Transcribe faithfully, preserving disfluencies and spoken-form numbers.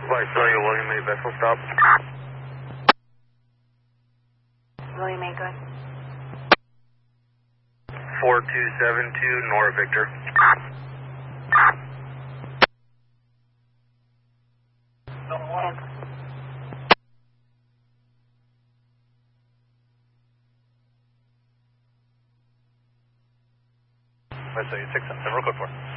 Viceroy, William A. vessel stop. William A. good. four two seven two, Nora Victor. ten. Viceroy, six seven seven, real quick for.